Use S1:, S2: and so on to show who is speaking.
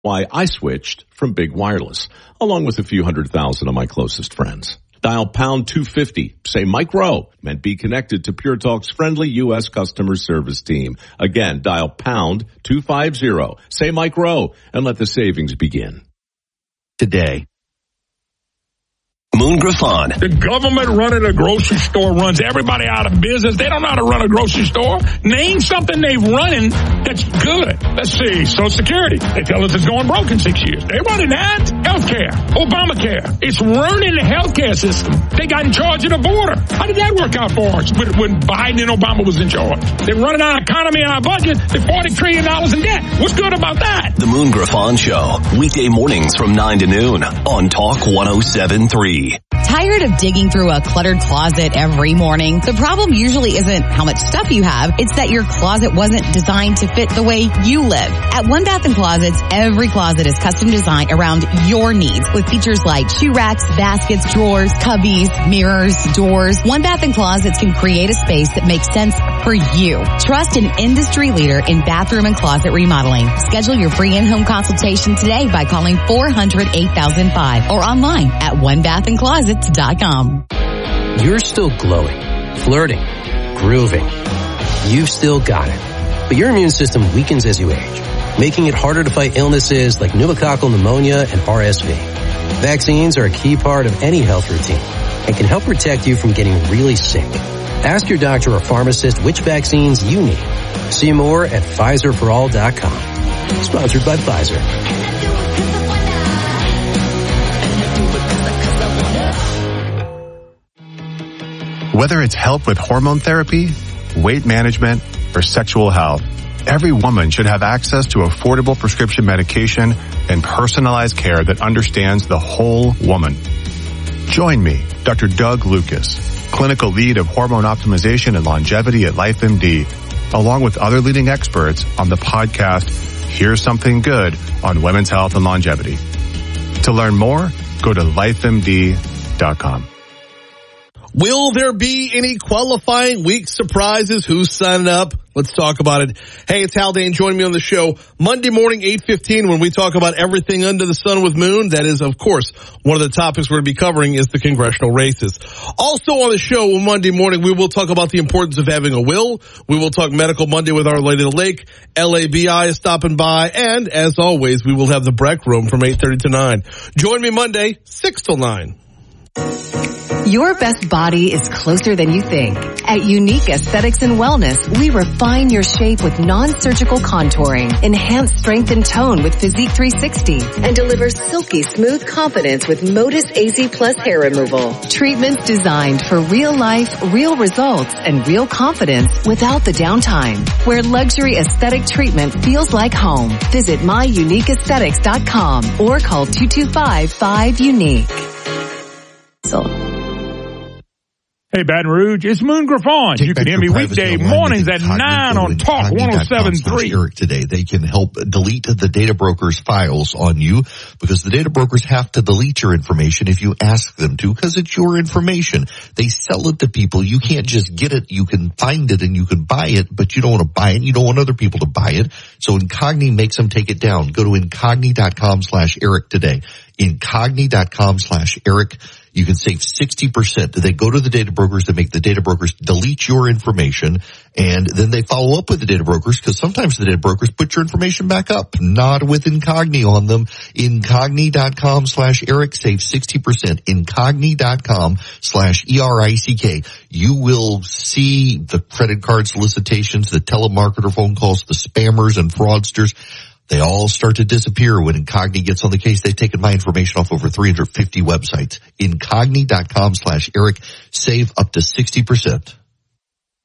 S1: why I switched from Big Wireless, along with a few 100,000 of my closest friends. Dial pound 250, say Mike Rowe, and be connected to Pure Talk's friendly U.S. customer service team. Again, dial pound 250, say Mike Rowe, and let the savings begin.
S2: Today. Moon Griffon.
S3: The government running a grocery store runs everybody out of business. They don't know how to run a grocery store. Name something they've running that's good. Let's see. Social Security. They tell us it's going broke in 6 years. They're running that. Healthcare. Obamacare. It's running the healthcare system. They got in charge of the border. How did that work out for us when Biden and Obama was in charge? They're running our economy and our budget. They're $40 trillion in debt. What's good about that?
S2: The Moon Griffon Show. Weekday mornings from 9 to noon on Talk 107.3.
S4: Tired of digging through a cluttered closet every morning? The problem usually isn't how much stuff you have. It's that your closet wasn't designed to fit the way you live. At One Bath & Closets, every closet is custom designed around your needs with features like shoe racks, baskets, drawers, cubbies, mirrors, doors. One Bath & Closets can create a space that makes sense for you. Trust an industry leader in bathroom and closet remodeling. Schedule your free in-home consultation today by calling 400-8005 or online at onebathandclosets.com.
S5: You're still glowing, flirting, grooving. You've still got it. But your immune system weakens as you age, making it harder to fight illnesses like pneumococcal pneumonia and RSV. Vaccines are a key part of any health routine and can help protect you from getting really sick. Ask your doctor or pharmacist which vaccines you need. See more at PfizerForAll.com. Sponsored by Pfizer.
S6: Whether it's help with hormone therapy, weight management, or sexual health, every woman should have access to affordable prescription medication and personalized care that understands the whole woman. Join me, Dr. Doug Lucas, clinical lead of hormone optimization and longevity at LifeMD, along with other leading experts on the podcast, Here's Something Good on Women's Health and Longevity. To learn more, go to lifemd.com.
S7: Will there be any qualifying week surprises? Who's signing up? Let's talk about it. Hey, it's Haldane. Join me on the show Monday morning, 8:15, when we talk about everything under the sun with Moon. That is, of course, one of the topics we're going to be covering is the congressional races. Also on the show Monday morning, we will talk about the importance of having a will. We will talk Medical Monday with Our Lady of the Lake. LABI is stopping by. And as always, we will have the Breck Room from 8:30 to 9. Join me Monday, 6 till 9.
S8: Your best body is closer than you think. At Unique Aesthetics and Wellness, we refine your shape with non-surgical contouring, enhance strength and tone with Physique 360, and deliver silky smooth confidence with Modus AZ Plus hair removal. Treatments designed for real life, real results, and real confidence without the downtime. Where luxury aesthetic treatment feels like home. Visit myuniqueaesthetics.com or call 225-5UNIQUE.
S3: Hey, Baton Rouge, it's Moon Griffon. You can hear me weekday mornings at 9 on Talk 107.3.
S9: Eric today. They can help delete the data brokers' files on you because the data brokers have to delete your information if you ask them to because it's your information. They sell it to people. You can't just get it. You can find it and you can buy it, but you don't want to buy it. You don't want other people to buy it. So Incogni makes them take it down. Go to incogni.com/Eric today. Incogni.com/Eric. You can save 60%. They go to the data brokers, they make the data brokers delete your information, and then they follow up with the data brokers because sometimes the data brokers put your information back up, not with Incogni on them. Incogni.com/Eric, save 60%. Incogni.com/ERICK. You will see the credit card solicitations, the telemarketer phone calls, the spammers and fraudsters. They all start to disappear when Incogni gets on the case. They've taken my information off over 350 websites. Incogni.com/Eric. Save up to 60%.